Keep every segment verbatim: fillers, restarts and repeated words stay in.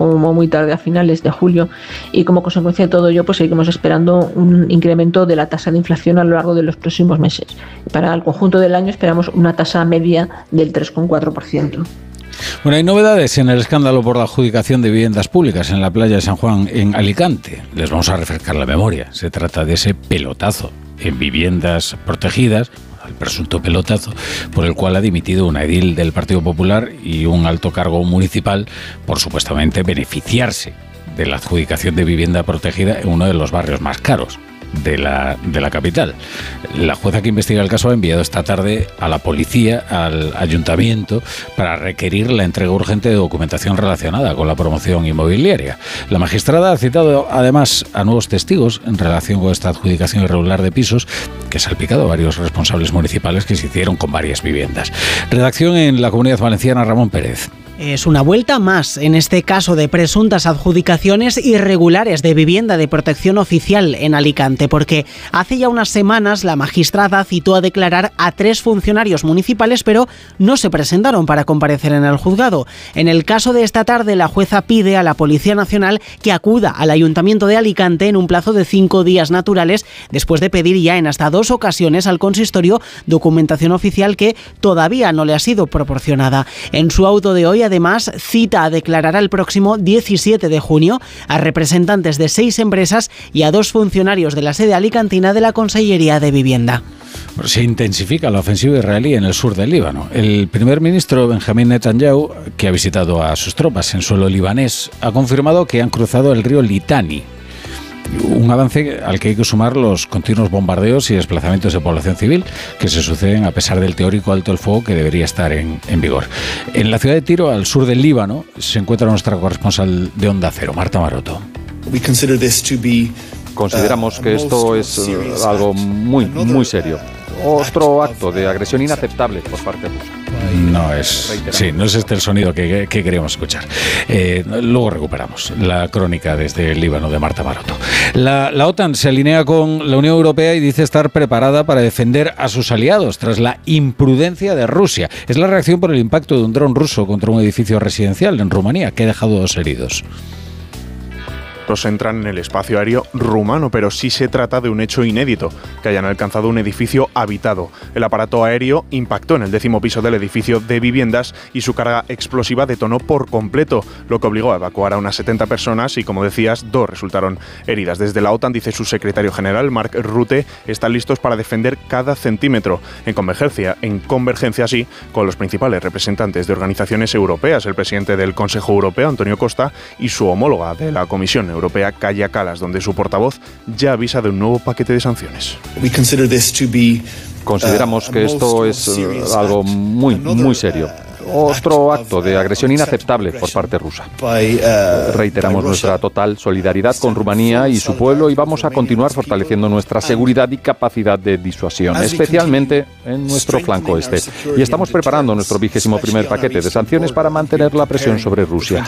como muy tarde a finales de julio, y como consecuencia de todo ello pues seguimos esperando un incremento de la tasa de inflación a lo largo de los próximos meses. Para el conjunto del año esperamos una tasa media del tres coma cuatro por ciento. Bueno, hay novedades en el escándalo por la adjudicación de viviendas públicas en la playa de San Juan, en Alicante. Les vamos a refrescar la memoria. Se trata de ese pelotazo en viviendas protegidas, el presunto pelotazo, por el cual ha dimitido una edil del Partido Popular y un alto cargo municipal por supuestamente beneficiarse de la adjudicación de vivienda protegida en uno de los barrios más caros de la, de la capital. La jueza que investiga el caso ha enviado esta tarde a la policía, al ayuntamiento, para requerir la entrega urgente de documentación relacionada con la promoción inmobiliaria. La magistrada ha citado además a nuevos testigos en relación con esta adjudicación irregular de pisos que ha salpicado a varios responsables municipales que se hicieron con varias viviendas. Redacción en la Comunidad Valenciana, Ramón Pérez. Es una vuelta más, en este caso de presuntas adjudicaciones irregulares de vivienda de protección oficial en Alicante, porque hace ya unas semanas la magistrada citó a declarar a tres funcionarios municipales, pero no se presentaron para comparecer en el juzgado. En el caso de esta tarde, la jueza pide a la Policía Nacional que acuda al Ayuntamiento de Alicante en un plazo de cinco días naturales, después de pedir ya en hasta dos ocasiones al consistorio documentación oficial que todavía no le ha sido proporcionada. En su auto de hoy, además, cita a declarar el próximo diecisiete de junio a representantes de seis empresas y a dos funcionarios de la sede alicantina de la Consellería de Vivienda. Se intensifica la ofensiva israelí en el sur del Líbano. El primer ministro Benjamín Netanyahu, que ha visitado a sus tropas en suelo libanés, ha confirmado que han cruzado el río Litani. Un avance al que hay que sumar los continuos bombardeos y desplazamientos de población civil que se suceden a pesar del teórico alto el fuego que debería estar en, en vigor. En la ciudad de Tiro, al sur del Líbano, se encuentra nuestra corresponsal de Onda Cero, Marta Maroto. Consideramos que esto es algo muy, muy serio. Otro acto de agresión inaceptable por parte rusa. No es, sí, no es este el sonido que, que queríamos escuchar. Eh, luego recuperamos la crónica desde el Líbano de Marta Maroto. La, la OTAN se alinea con la Unión Europea y dice estar preparada para defender a sus aliados tras la imprudencia de Rusia. Es la reacción por el impacto de un dron ruso contra un edificio residencial en Rumanía, que ha dejado dos heridos. Entran en el espacio aéreo rumano, pero sí se trata de un hecho inédito, que hayan alcanzado un edificio habitado. El aparato aéreo impactó en el décimo piso del edificio de viviendas y su carga explosiva detonó por completo, lo que obligó a evacuar a unas setenta personas y, como decías, dos resultaron heridas. Desde la OTAN, dice su secretario general, Mark Rutte, están listos para defender cada centímetro, en convergencia, en convergencia sí, con los principales representantes de organizaciones europeas, el presidente del Consejo Europeo, Antonio Costa, y su homóloga de la Comisión Europea, Europea, Kaja Kallas, donde su portavoz ya avisa de un nuevo paquete de sanciones. Consideramos que esto es algo muy, muy serio. Otro acto de agresión inaceptable por parte rusa. Reiteramos nuestra total solidaridad con Rumanía y su pueblo y vamos a continuar fortaleciendo nuestra seguridad y capacidad de disuasión, especialmente en nuestro flanco este. Y estamos preparando nuestro vigésimo primer paquete de sanciones para mantener la presión sobre Rusia.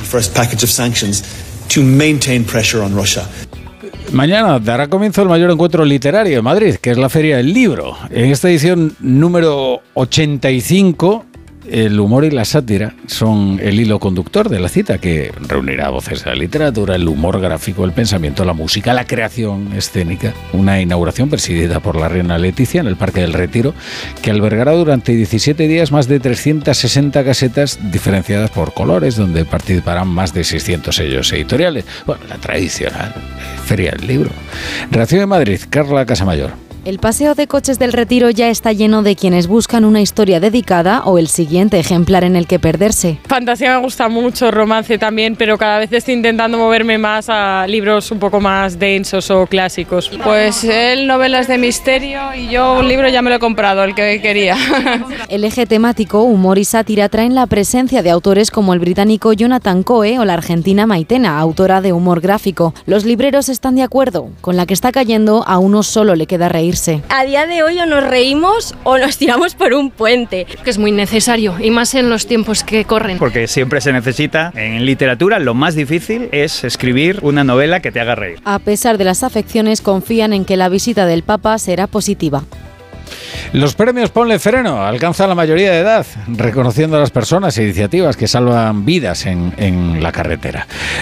Mañana dará comienzo el mayor encuentro literario de Madrid, que es la Feria del Libro. En esta edición número ochenta y cinco, el humor y la sátira son el hilo conductor de la cita, que reunirá voces de la literatura, el humor gráfico, el pensamiento, la música, la creación escénica. Una inauguración presidida por la reina Leticia en el Parque del Retiro, que albergará durante diecisiete días más de trescientas sesenta casetas diferenciadas por colores, donde participarán más de seiscientos sellos editoriales. Bueno, la tradicional Feria del Libro. Reacción de Madrid, Carla Casamayor. El paseo de coches del Retiro ya está lleno de quienes buscan una historia dedicada o el siguiente ejemplar en el que perderse. Fantasía me gusta mucho, romance también, pero cada vez estoy intentando moverme más a libros un poco más densos o clásicos. Pues él, novelas de misterio, y yo un libro ya me lo he comprado, el que quería. El eje temático, humor y sátira, traen la presencia de autores como el británico Jonathan Coe o la argentina Maitena, autora de humor gráfico. Los libreros están de acuerdo, con la que está cayendo a uno solo le queda reír. A día de hoy o nos reímos o nos tiramos por un puente. Que es muy necesario y más en los tiempos que corren. Porque siempre se necesita. En literatura lo más difícil es escribir una novela que te haga reír. A pesar de las afecciones, confían en que la visita del Papa será positiva. Los premios Ponle Freno alcanzan la mayoría de edad, reconociendo a las personas e iniciativas que salvan vidas en, en la carretera.